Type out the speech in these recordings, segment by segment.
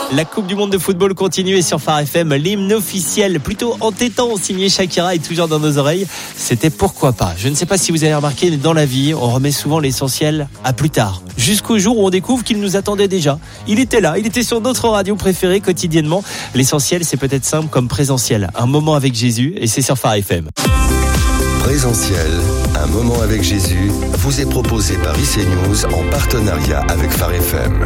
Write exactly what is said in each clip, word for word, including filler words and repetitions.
La Coupe du Monde de football continue et sur Phare F M, l'hymne officiel plutôt entêtant signé Shakira est toujours dans nos oreilles. C'était Pourquoi pas. Je ne sais pas si vous avez remarqué, mais dans la vie, on remet souvent l'essentiel à plus tard. Jusqu'au jour où on découvre qu'il nous attendait déjà. Il était là, il était sur notre radio préférée quotidiennement. L'essentiel, c'est peut-être simple comme présentiel. Un moment avec Jésus et c'est sur Phare F M. Présentiel, un moment avec Jésus, vous est proposé par I C News en partenariat avec Phare F M.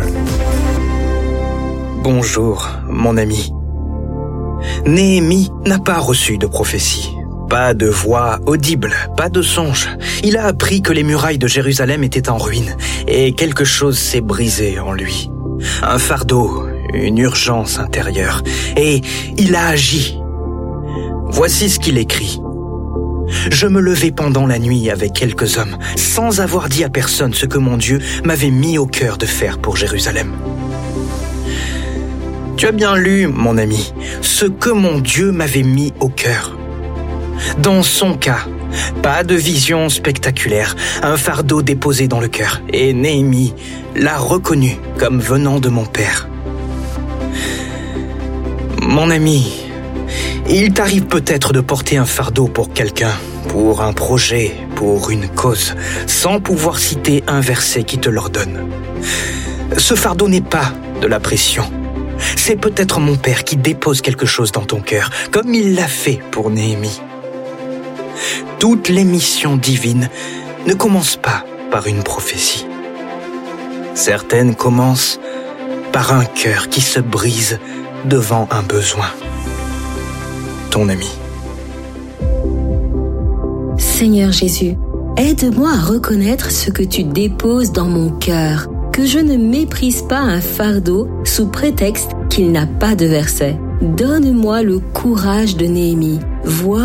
Bonjour, mon ami. Néhémie n'a pas reçu de prophétie. Pas de voix audible, pas de songe. Il a appris que les murailles de Jérusalem étaient en ruine et quelque chose s'est brisé en lui. Un fardeau, une urgence intérieure. Et il a agi. Voici ce qu'il écrit. Je me levai pendant la nuit avec quelques hommes, sans avoir dit à personne ce que mon Dieu m'avait mis au cœur de faire pour Jérusalem. Tu as bien lu, mon ami, ce que mon Dieu m'avait mis au cœur. Dans son cas, pas de vision spectaculaire, un fardeau déposé dans le cœur, et Néhémie l'a reconnu comme venant de mon Père. Mon ami, il t'arrive peut-être de porter un fardeau pour quelqu'un, pour un projet, pour une cause, sans pouvoir citer un verset qui te l'ordonne. Ce fardeau n'est pas de la pression. C'est peut-être mon Père qui dépose quelque chose dans ton cœur, comme il l'a fait pour Néhémie. Toutes les missions divines ne commencent pas par une prophétie. Certaines commencent par un cœur qui se brise devant un besoin. Ton ami. Seigneur Jésus, aide-moi à reconnaître ce que tu déposes dans mon cœur, que je ne méprise pas un fardeau sous prétexte qu'il n'a pas de verset. Donne-moi le courage de Néhémie, voir